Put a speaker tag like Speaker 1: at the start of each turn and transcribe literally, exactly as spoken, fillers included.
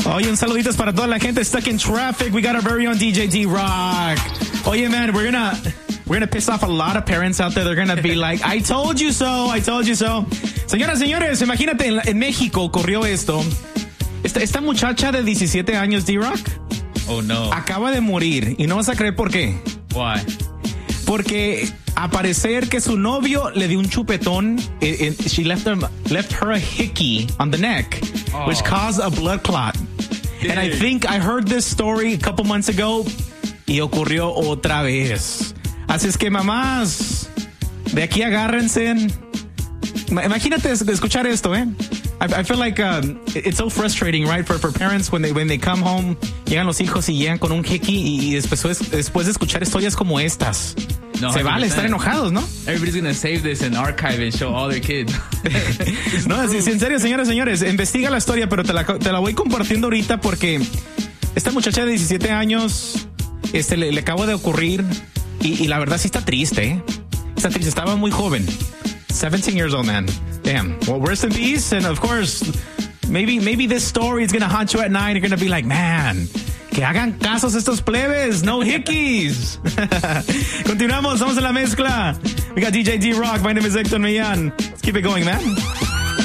Speaker 1: Oye, un saluditos para toda la gente stuck in traffic. We got our very own D J D-Rock. Oye, man, we're gonna we're gonna piss off a lot of parents out there. They're gonna be like, I told you so, I told you so. Señoras, señores, imagínate, en, en México ocurrió esto. Esta, esta muchacha de diecisiete años, D-Rock.
Speaker 2: Oh, no.
Speaker 1: Acaba de morir. Y no vas a creer por qué.
Speaker 2: Why?
Speaker 1: Porque a parecer que su novio le dio un chupetón. It, it, she left, him, left her a hickey on the neck, oh. which caused a blood clot. Dude. And I think I heard this story a couple months ago y ocurrió otra vez. Así es que, mamás, de aquí agárrense. Imagínate escuchar esto, ¿eh? I, I feel like um, it's so frustrating, right? For, for parents when they, when they come home, llegan los hijos y llegan con un hickey y después, después de escuchar historias como estas. No, se vale estar enojados, ¿no?
Speaker 2: Everybody's gonna save this and archive it and show all their kids.
Speaker 1: No, sí, sí, en serio, señores, señores, investiga la historia, pero te la, te la voy compartiendo ahorita porque esta muchacha de diecisiete años este, le, le acabo de ocurrir y, y la verdad sí está triste, ¿eh? Está triste, estaba muy joven. seventeen years old, man. Damn. Well, rest in peace, and of course, maybe maybe this story is gonna haunt you at night. You're gonna be like, man, que hagan casos estos plebes, no hickeys. Continuamos, vamos a la mezcla. We got D J D-Rock. My name is Hector Millán. Let's keep it going, man.